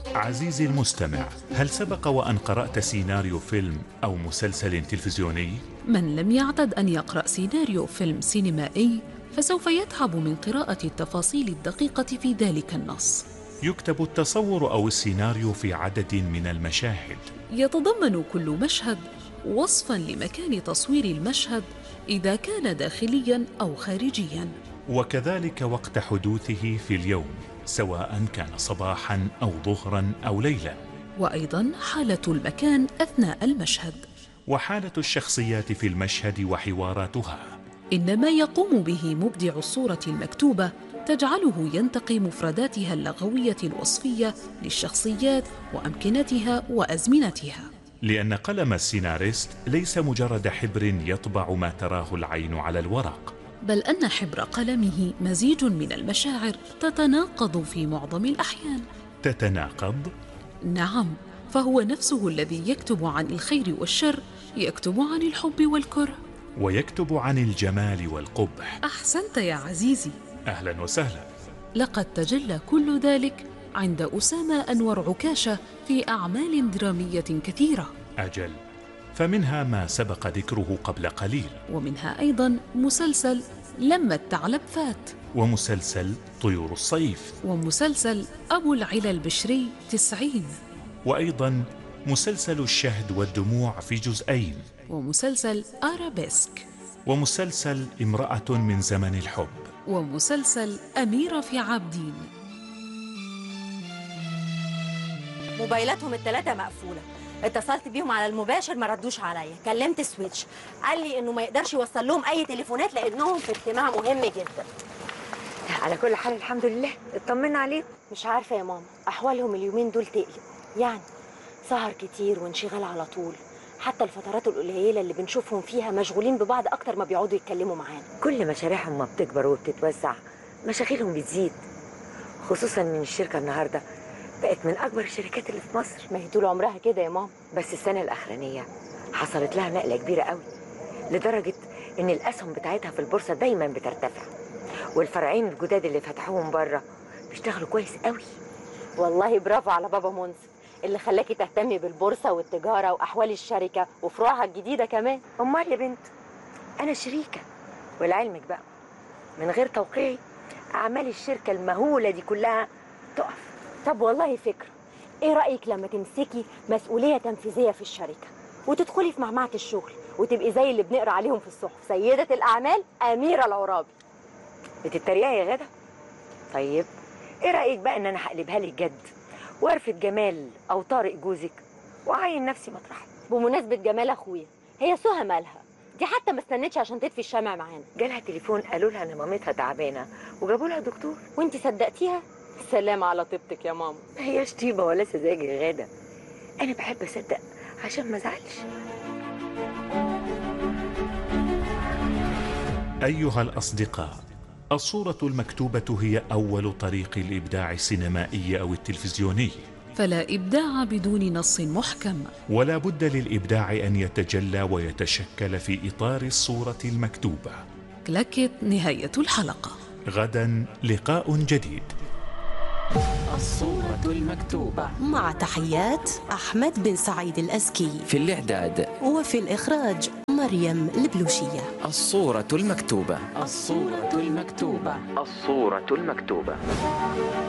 عزيزي المستمع، هل سبق وأن قرأت سيناريو فيلم أو مسلسل تلفزيوني؟ من لم يعتد أن يقرأ سيناريو فيلم سينمائي فسوف يتعب من قراءة التفاصيل الدقيقة في ذلك النص. يكتب التصور أو السيناريو في عدد من المشاهد. يتضمن كل مشهد وصفاً لمكان تصوير المشهد إذا كان داخلياً أو خارجياً، وكذلك وقت حدوثه في اليوم، سواء كان صباحاً أو ظهراً أو ليلاً، وأيضاً حالة المكان أثناء المشهد، وحالة الشخصيات في المشهد وحواراتها. إن ما يقوم به مبدع الصورة المكتوبة تجعله ينتقي مفرداتها اللغوية الوصفية للشخصيات وأمكنتها وأزمنتها، لأن قلم السيناريست ليس مجرد حبر يطبع ما تراه العين على الورق، بل أن حبر قلمه مزيج من المشاعر تتناقض في معظم الأحيان. تتناقض؟ نعم، فهو نفسه الذي يكتب عن الخير والشر، يكتب عن الحب والكره، ويكتب عن الجمال والقبح. أحسنت يا عزيزي. أهلا وسهلا. لقد تجلى كل ذلك عند أسامة أنور عكاشة في أعمال درامية كثيرة. أجل، فمنها ما سبق ذكره قبل قليل، ومنها أيضا مسلسل لما الثعلب فات، ومسلسل طيور الصيف، ومسلسل أبو العلا البشري 90، وأيضا مسلسل الشهد والدموع في جزئين، ومسلسل آرابيسك، ومسلسل امرأة من زمن الحب، ومسلسل أميرة في عابدين. موبايلاتهم الثلاثة مقفولة، اتصلت بيهم على المباشر ما ردوش عليا، كلمت سويتش قال لي انه ما يقدرش يوصل لهم اي تليفونات لانهم في اجتماع مهم جدا. على كل حال الحمد لله اطمنا عليهم. مش عارفة يا ماما، احوالهم اليومين دول تقلق، يعني سهر كتير وانشغال على طول، حتى الفترات القليلة اللي بنشوفهم فيها مشغولين ببعض اكتر ما بيقعدوا يتكلموا معانا. كل مشاريعهم ما بتكبر وبتتوسع مشاغلهم بتزيد، خصوصا ان الشركة النهاردة بقت من اكبر الشركات اللي في مصر. ما هي طول عمرها كده يا ماما، بس السنة الاخرانية حصلت لها نقلة كبيرة قوي، لدرجة ان الاسهم بتاعتها في البورصة دايما بترتفع، والفرعين الجداد اللي فتحوهم بره بيشتغلوا كويس قوي. والله برافو على بابا منصف اللي خلاكي تهتمي بالبورصة والتجارة واحوال الشركة وفروعها الجديدة كمان. امال يا بنت، انا شريكة، ولعلمك بقى من غير توقيعي اعمال الشركة المهولة دي كلها تقف. طب والله فكرة، ايه رأيك لما تمسكي مسؤولية تنفيذية في الشركة وتدخلي في معمعة الشغل وتبقي زي اللي بنقرأ عليهم في الصحف، سيدة الأعمال أميرة العرابي؟ بتتريقي يا غدا؟ طيب ايه رأيك بقى ان انا هقلبها لك جد وارفد جمال او طارق جوزك واعين نفسي مطرحه؟ بمناسبة جمال اخويا، هي سهى مالها؟ دي حتى ما استنتش عشان تطفي الشمع معانا. جالها تليفون قالوا لها ان مامتها تعبانه وجابوا لها دكتور. وانت صدقتيها؟ سلام على طيبتك يا ماما. ما هياش طيبه ولا سذاجه يا غاده، انا بحب اصدق عشان ما ازعلش. أيها الأصدقاء، الصورة المكتوبة هي أول طريق الإبداع السينمائي أو التلفزيوني، فلا إبداع بدون نص محكم، ولا بد للإبداع أن يتجلى ويتشكل في إطار الصورة المكتوبة. كلاكت نهاية الحلقة. غدا لقاء جديد. الصورة المكتوبة، مع تحيات أحمد بن سعيد الأزكي، في الإعداد وفي الإخراج مريم البلوشية. الصورة المكتوبة، الصورة المكتوبة، الصورة المكتوبة.